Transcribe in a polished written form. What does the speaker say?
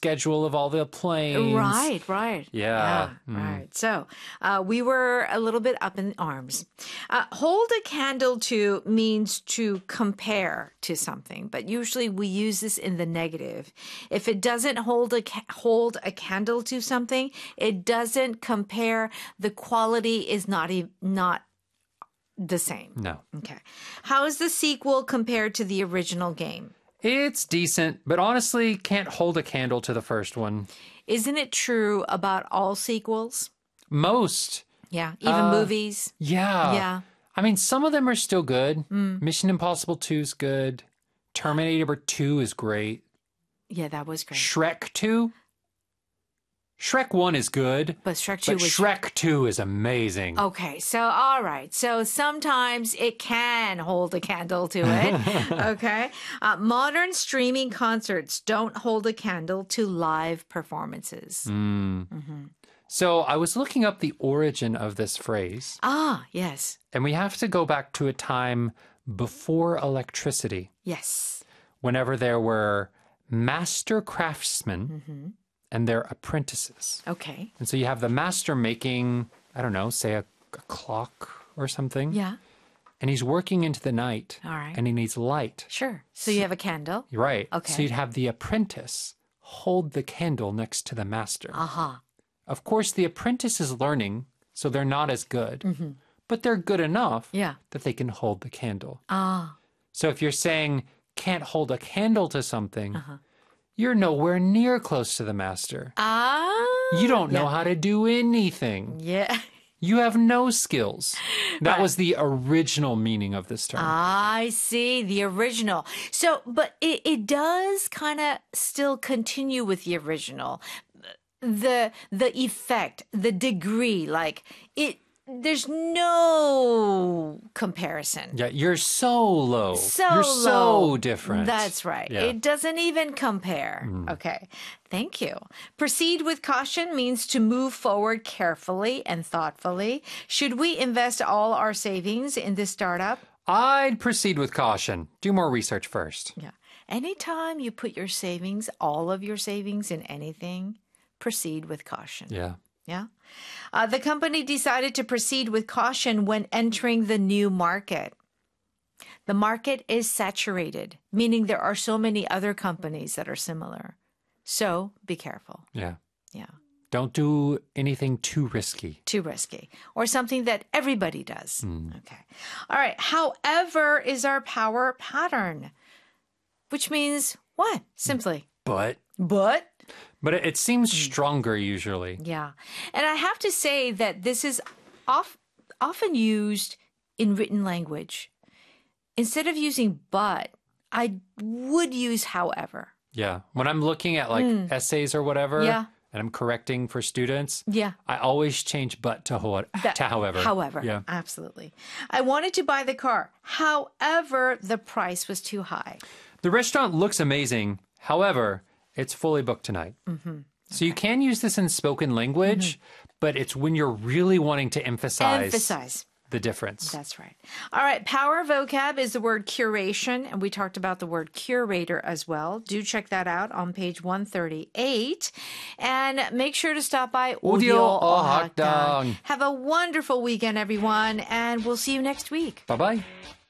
schedule of all the planes. Right. Yeah. Right. So we were a little bit up in arms. Hold a candle to means to compare to something, but usually we use this in the negative. If it doesn't hold a candle to something, it doesn't compare. The quality is not the same. No. Okay. How is the sequel compared to the original game? It's decent, but honestly can't hold a candle to the first one. Isn't it true about all sequels? Most. Yeah. Even movies? Yeah. Yeah. I mean, some of them are still good. Mission Impossible 2 is good. Terminator 2 is great. Yeah, that was great. Shrek 2? Shrek 1 is good. But Shrek 2 but was... Shrek 2 is amazing. Okay, so all right. So sometimes it can hold a candle to it. Okay. Modern streaming concerts don't hold a candle to live performances. So I was looking up the origin of this phrase. Ah, yes. And we have to go back to a time before electricity, Yes. whenever there were master craftsmen and their apprentices. Okay. And so you have the master making, I don't know, say a clock or something. Yeah. And he's working into the night. All right. And he needs light. Sure. So you have a candle. You're right. Okay. So you'd have the apprentice hold the candle next to the master. Aha. Of course, the apprentice is learning, so they're not as good. But they're good enough Yeah. that they can hold the candle. Ah. So if you're saying can't hold a candle to something, you're nowhere near close to the master. Ah. You don't know how to do anything. Yeah. You have no skills. That was the original meaning of this term. I see, the original. So, but it does kind of still continue with the original. The effect, the degree, like there's no comparison. Yeah, you're so low. So you're low. so different. That's right. Yeah. It doesn't even compare. Okay. Thank you. Proceed with caution means to move forward carefully and thoughtfully. Should we invest all our savings in this startup? I'd proceed with caution. Do more research first. Yeah. Anytime you put your savings, all of your savings in anything, proceed with caution. Yeah. Yeah. The company decided to proceed with caution when entering the new market. The market is saturated, meaning there are so many other companies that are similar. So be careful. Yeah. Yeah. Don't do anything too risky. Too risky. Or something that everybody does. Okay. All right. However is our power pattern, which means what? Simply. But it seems stronger usually. Yeah. And I have to say that this is often used in written language. Instead of using but, I would use however. Yeah. When I'm looking at like essays or whatever, Yeah. and I'm correcting for students, Yeah. I always change but to however. However. Yeah. Absolutely. I wanted to buy the car. However, the price was too high. The restaurant looks amazing. However, it's fully booked tonight. So you can use this in spoken language, but it's when you're really wanting to emphasize the difference. That's right. All right. Power vocab is the word curation, and we talked about the word curator as well. Do check that out on page 138. And make sure to stop by Audio Ohakdang. Have a wonderful weekend, everyone, and we'll see you next week. Bye-bye.